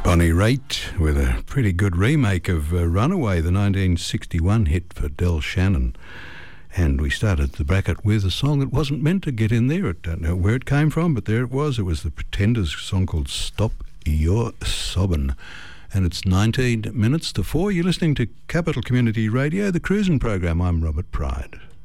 Bonnie Raitt with a pretty good remake of Runaway, the 1961 hit for Del Shannon. And we started the bracket with a song that wasn't meant to get in there. I don't know where it came from, but there it was. It was the Pretenders' song called Stop Your Sobbin'. And it's 19 minutes to 4. You're listening to Capital Community Radio, the cruising program. I'm Robert Pride.